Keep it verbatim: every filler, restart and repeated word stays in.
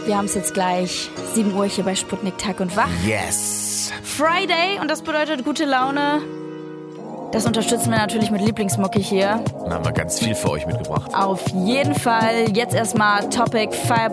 Wir haben es jetzt gleich sieben Uhr hier bei Sputnik Tag und Wach. Yes! Friday und das bedeutet gute Laune. Das unterstützen wir natürlich mit Lieblingsmucke hier. Dann haben wir ganz viel für euch mitgebracht. Auf jeden Fall. Jetzt erstmal Topic Fire